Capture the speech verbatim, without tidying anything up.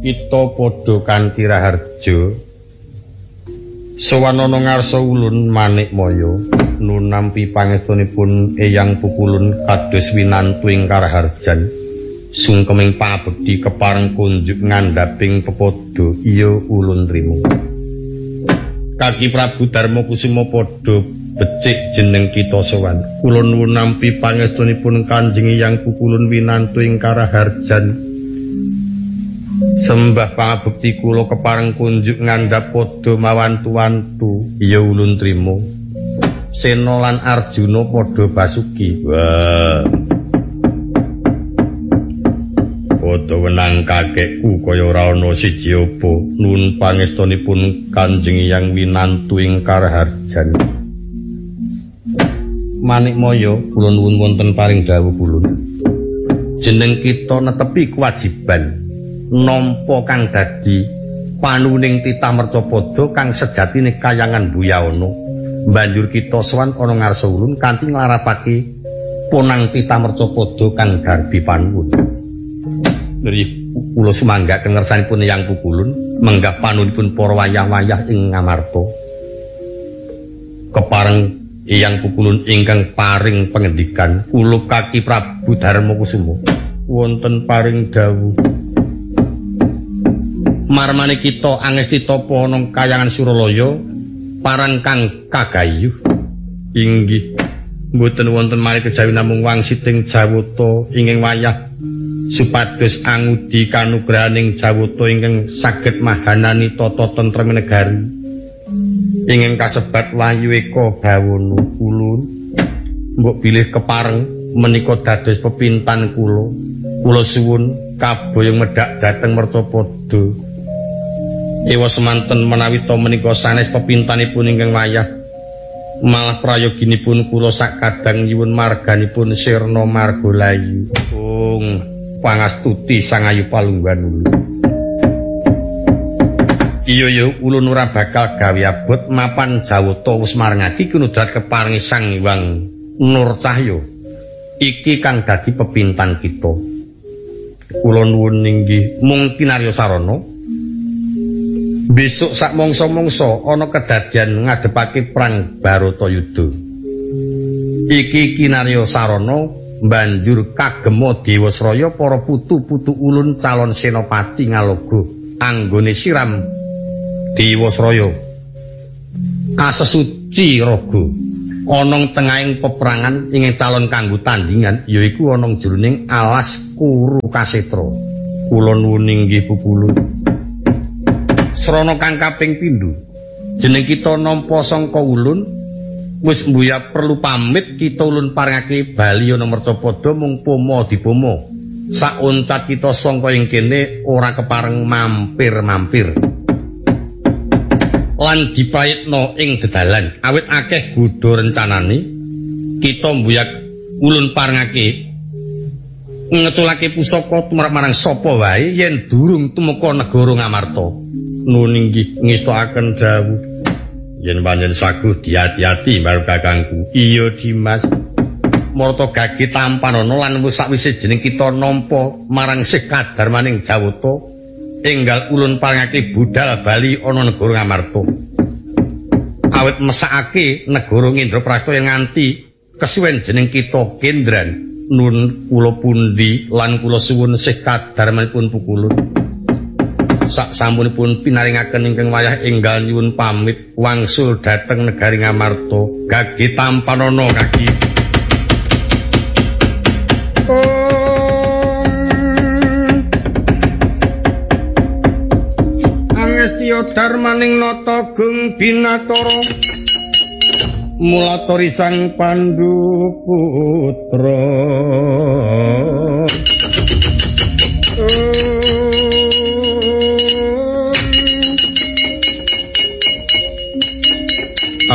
kita padha kanthi raharja sowan ana ngarsa ulun Manikmaya nunampi pangestunipun Eyang Pukulun kados winantuing karaharjan sungkeming pabekti kepareng kunjuk ngandhaping pepodo iya ulun trima. Kaki Prabu Darma Kusuma padha becik jeneng kita sowan kula nuwun nampi pangestunipun Kanjeng Eyang Pukulun winantuing karaharjan sembah pangabekti kula kepareng kunjuk ngandhap padha mawantu-wantu ya ulun trima. Sena lan Arjuna padha basuki. Wah. Padha wenang kakekku kaya ora ana siji apa nuwun pangestunipun Kanjeng Hyang winantuing karaharjan. Manikmaya kula nuwun wonten paring dawuh kula. Jeneng kita netepi kewajiban nampa kang dadi panuning titah mercapada kang sejatine kayangan Buyawna. Banjur kita sowan ana ngarsa ulun kanthi nglarapake ponang titah mercapada kang darbi panuwun. Nggih kula sumanggaken ngersanipun Eyang Pukulun menggah panunipun para wayah-wayah ing Ngamarta. Kepareng Eyang Pukulun ingkang paring pengendikan kula Kaki Prabu Darma Kusuma wonten paring dawuh marmane kita angesti tapa ana kayangan Suralaya parang kang kagayuh inggih mboten wonten malih kejawi namung wangsiting Jawata ingkang wayah supados angudi kanugrahaning Jawata ingkang saged mahanani tata tentrem negari ingkang kasebat Wahyu Eka Bawana kula mbok bilih kepareng menika dados pepintan kula kula suwun kaboyong medhak dhateng mercapada. Ewa semanten menawi to menika sanes pepintanipun ingkang wayah malah prayoginipun kula sak kadang nyuwun marganipun sirna margalayu. Ung pangastuti Sang Ayu Palungguhan Ulu. Iya ya ulun ora bakal gawe abot mapan Jawata wis marengake kinudrat keparengi Sang Hyang Nur Cahya. Iki kang dadi pepintan kita. Kula nuwun inggih mung kinarya sarana besok sak mangsa-mangsa ana kedadian ngadepake perang Baratayuda. Iki kinarya sarana banjur kagema Dewasraya para putu-putu ulun calon senopati ngaloga anggone siram Dewasraya. Kasesuci raga ana tengahing peperangan ingkang calon kanggo tandingan yaiku ana jroning alas Kurukasetra. Kula nuwun inggih Pukulun Srana kang kaping pindho jeneng kita nampa sangka ulun wis mbuya perlu pamit kita ulun parengake bali ana mercapada mung pomo dipomo sauncat kita sangka ing kene ora kepareng mampir-mampir lan dipayitna ing dedalan awit akeh godha rencanane kita mbuya ulun parengake ngeculake pusaka tumrap marang sapa wae yen durung tumeka negara Ngamarta. Nuwun inggih ngestokaken dawuh yen panjenengan saguh diati-ati marang kakangku. Iya Dimas. Marta gage tampanana lan wis sakwise jeneng kita nampa marang sih kadarmaning Jawata enggal ulun parengake budal bali ana negara Ngamarta. Awit mesakake negara Ngendraprasta yang nganti kesuwen jeneng kita Kendran. Nun kula pundi lan kula suwun sih kadarmanipun Pukulun. Sak sampunipun pinaringaken ingkang wayah enggal nyuwun pamit wangsul dhateng negari Ngamarta. Gage tampanana kaki. Angestya darmaning nata gung binatara mulatori Sang Pandhu putra